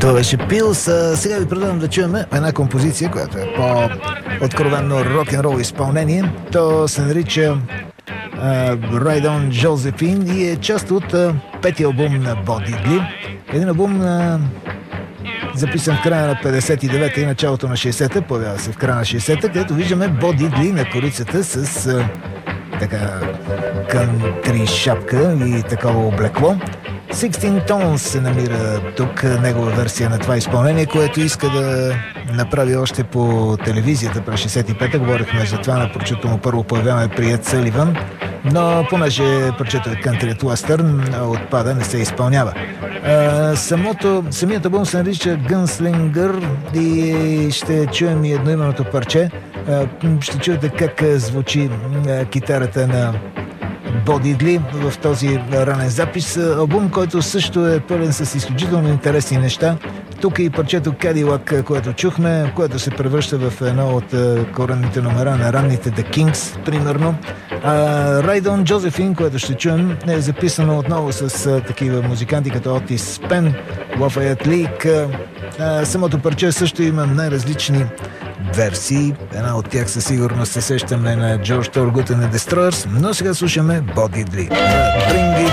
Това беше Пилс. Сега ви предлагам да чуем една композиция, която е по-откровенно рок-н-рол изпълнение. То се нарича Ride on Josephine и е част от петия албум на Bo Diddley. Един албум записан в края на 59-та и началото на 60-та, появява се в края на 60-та, където виждаме Bo Diddley на корицата с така кънтри шапка и такова облекло. 16 Tones се намира тук, негова версия на това изпълнение, което иска да направи още по телевизията през 65-та. Говорихме за това на прочето му първо появяване при Ед Съливан, но понеже прочето е кънтри уестърн, отпада, не се изпълнява. Самият албум се нарича Gunslinger и ще чуем и едноименното парче. Ще чуете как звучи китарата на Bo Diddley в този ранен запис. Албум, който също е пълен с изключително интересни неща. Тук и парчето Cadillac, което чухме, което се превръща в едно от коренните номера на ранните The Kings, примерно. Ride on Josephine, което ще чуем, е записано отново с такива музиканти като Otis Spann, Lafayette Leak. Самото парче също има най-различни версии. Една от тях със сигурност се сещаме на George Thorogood and the Destroyers, но сега слушаме Bo Diddley.